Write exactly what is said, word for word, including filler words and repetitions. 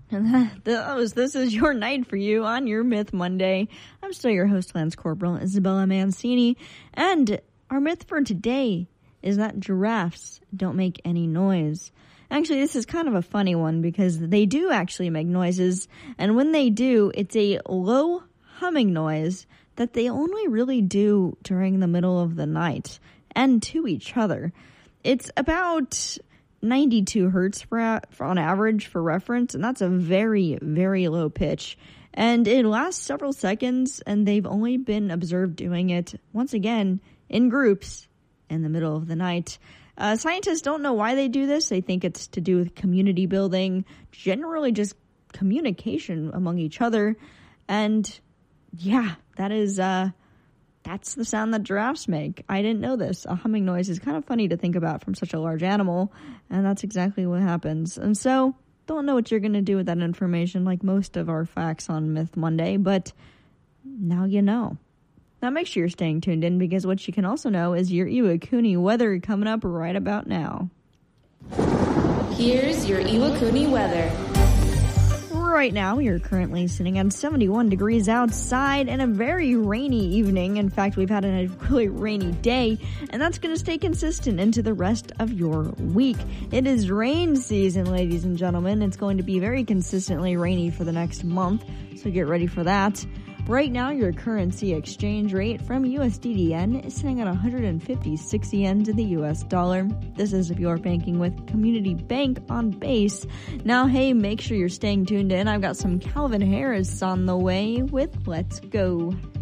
And that, this is your night for you on your Myth Monday. I'm still your host, Lance Corporal Isabella Mancini. And our myth for today is that giraffes don't make any noise. Actually, this is kind of a funny one because they do actually make noises. And when they do, it's a low humming noise that they only really do during the middle of the night and to each other. It's about ninety-two hertz for, for on average for reference, and that's a very, very low pitch. And it lasts several seconds, and they've only been observed doing it, once again, in groups in the middle of the night. Uh, scientists don't know why they do this. They think it's to do with community building, generally just communication among each other. And yeah, that is, uh, that's the sound that giraffes make. I didn't know this. A humming noise is kind of funny to think about from such a large animal, and that's exactly what happens. And so, don't know what you're going to do with that information, like most of our facts on Myth Monday, but now you know. Now make sure you're staying tuned in, because what you can also know is your Iwakuni weather coming up right about now. Here's your Iwakuni weather. Right now, we are currently sitting at seventy-one degrees outside and a very rainy evening. In fact, we've had a really rainy day, and that's going to stay consistent into the rest of your week. It is rain season, ladies and gentlemen. It's going to be very consistently rainy for the next month, so get ready for that. Right now, your currency exchange rate from U S D D N is sitting at one hundred fifty-six yen to the U S dollar. This is if you're banking with Community Bank on base. Now, hey, make sure you're staying tuned in. I've got some Calvin Harris on the way with Let's Go.